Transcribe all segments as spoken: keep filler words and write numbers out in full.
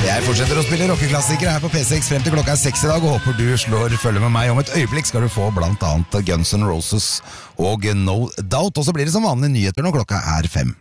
Jeg fortsetter å spille rockeklassikere her på P seks frem til klokka er seks i dag, og håper du slår følge med meg. Om et øyeblikk skal du få blant annet Guns N' Roses og No Doubt, og så blir det som vanlige nyheter når klokka er fem.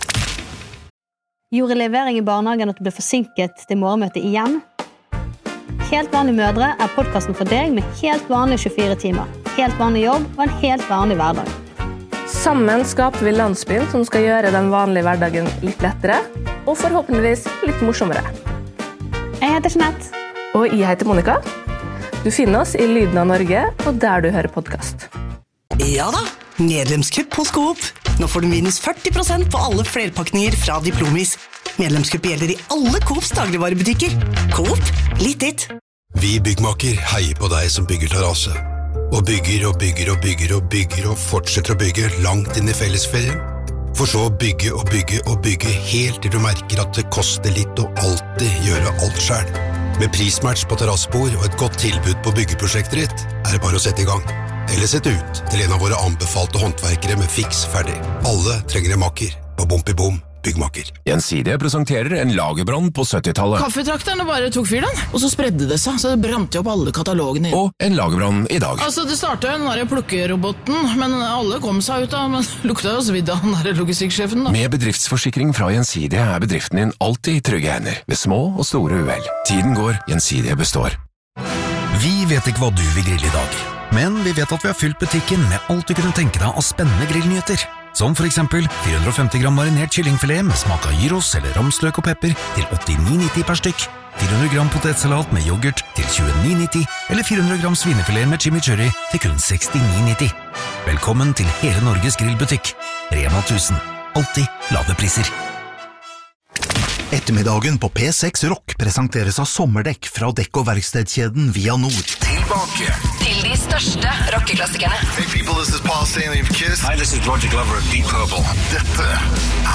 Gjorde levering i barnehagen at du ble forsinket til morgenmøtet igjen? Helt vanlige mødre er podcasten for deg med helt vanlige tjuefire timer, helt vanlig jobb og en helt vanlig hverdag. Sammen skaper vi landsbyen som skal gjøre den vanlige hverdagen litt lettere, og forhåpentligvis litt morsommere. Jeg heter Jeanette. Og jeg heter Monica. Du finner oss i Lyden av Norge, og der du hører podcast. Ja da, medlemskupp hos Coop. Nå får du minus førti prosent på alle flerpakninger fra Diplomis. Medlemskupp gjelder i alle Coops dagligvarebutikker. Coop, litt ditt. Vi byggmaker heier på deg som bygger terrasse. Og bygger og bygger og bygger og bygger og fortsetter å bygge langt inn i fellesferien. For så å bygge og bygge og bygge helt til du merker at det koster litt å alltid gjøre alt selv. Med prismatch på terrassbord og et godt tilbud på byggeprosjektet ditt, er det bare å sette i gang. Eller sette ut til en av våre anbefalte håndverkere med fiks ferdig. Alle trenger en makker på Bompibom byggmaker. Gjensidige presenterer en lagerbrann på syttitallet. Kaffetrakterne bare tok fyr den, og så spredde det seg, så det brante opp alle katalogene. Og en lagerbrann i dag. Altså, det startet jo den der plukkeroboten, men alle kom seg ut av, men lukta jo svidd av den der logistikksjefen da. Med bedriftsforsikring fra Gjensidige er bedriften din alltid i trygge hender, ved små og store uhell. Tiden går, Gjensidige består. Vi vet ikke hva du vil grille i dag, men vi vet at vi har fylt butikken med alt du kunne tenke deg av spennende grillnyheter. Som for eksempel fire hundre og femti gram marinert kyllingfilet med smak av gyros eller ramsløk og pepper til åttini nitti per stykk, fire hundre gram potetsalat med yoghurt til tjueni nitti, eller fire hundre gram svinefilet med chimichurri til kun sekstini nitti. Velkommen til hele Norges grillbutikk. Rema tusen. Alltid lave priser. Ettermiddagen på P seks Rock presenteres av sommerdekk fra dekk- og verkstedkjeden Via Nord. Tilbake til de største rockeklassikerne. Hey people, this is Paul Stanley of Kiss. Hi, this is Roger Glover of Deep Purple. Dette